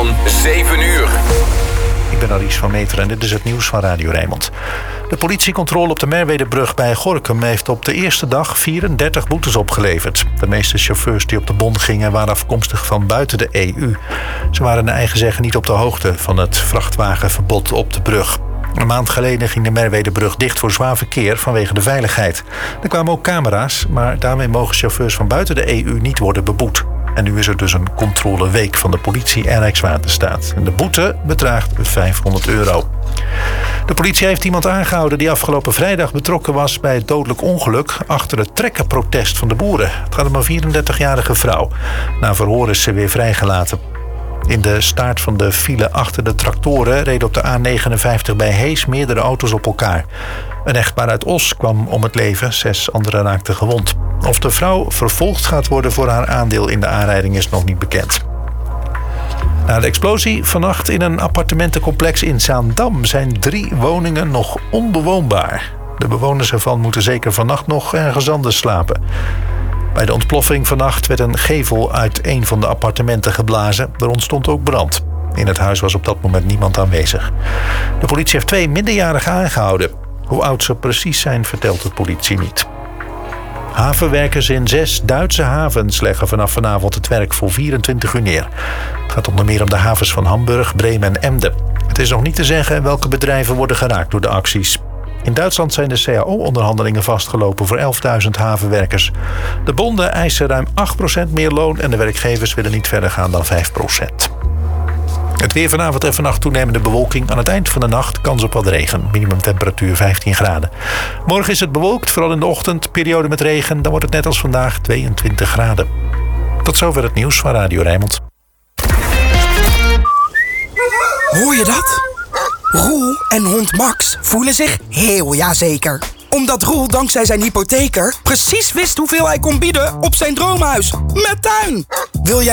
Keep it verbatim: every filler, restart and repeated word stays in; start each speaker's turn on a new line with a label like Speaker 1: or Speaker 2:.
Speaker 1: van zeven uur.
Speaker 2: Ik ben Aries van Meteren en dit is het nieuws van Radio Rijnmond. De politiecontrole op de Merwedebrug bij Gorinchem heeft op de eerste dag vierendertig boetes opgeleverd. De meeste chauffeurs die op de bon gingen waren afkomstig van buiten de E U. Ze waren naar eigen zeggen niet op de hoogte van het vrachtwagenverbod op de brug. Een maand geleden ging de Merwedebrug dicht voor zwaar verkeer vanwege de veiligheid. Er kwamen ook camera's, maar daarmee mogen chauffeurs van buiten de E U niet worden beboet. En nu is er dus een controleweek van de politie en Rijkswaterstaat. En de boete bedraagt vijfhonderd euro. De politie heeft iemand aangehouden die afgelopen vrijdag betrokken was bij het dodelijk ongeluk achter het trekkerprotest van de boeren. Het gaat om een vierendertigjarige vrouw. Na verhoor is ze weer vrijgelaten. In de staart van de file achter de tractoren reden op de A negenenvijftig bij Hees meerdere auto's op elkaar. Een echtpaar uit Os kwam om het leven, zes anderen raakten gewond. Of de vrouw vervolgd gaat worden voor haar aandeel in de aanrijding is nog niet bekend. Na de explosie vannacht in een appartementencomplex in Zaandam zijn drie woningen nog onbewoonbaar. De bewoners ervan moeten zeker vannacht nog ergens anders slapen. Bij de ontploffing vannacht werd een gevel uit een van de appartementen geblazen. Er ontstond ook brand. In het huis was op dat moment niemand aanwezig. De politie heeft twee minderjarigen aangehouden. Hoe oud ze precies zijn, vertelt de politie niet. Havenwerkers in zes Duitse havens leggen vanaf vanavond het werk voor vierentwintig uur neer. Het gaat onder meer om de havens van Hamburg, Bremen en Emden. Het is nog niet te zeggen welke bedrijven worden geraakt door de acties. In Duitsland zijn de C A O-onderhandelingen vastgelopen voor elfduizend havenwerkers. De bonden eisen ruim acht procent meer loon en de werkgevers willen niet verder gaan dan vijf procent. Het weer vanavond en vannacht toenemende bewolking. Aan het eind van de nacht kans op wat regen. Minimumtemperatuur vijftien graden. Morgen is het bewolkt, vooral in de ochtend. Periode met regen. Dan wordt het net als vandaag tweeëntwintig graden. Tot zover het nieuws van Radio Rijnmond.
Speaker 3: Hoor je dat? Roel en hond Max voelen zich heel jazeker. Omdat Roel dankzij zijn hypotheker precies wist hoeveel hij kon bieden op zijn droomhuis. Met tuin. Wil jij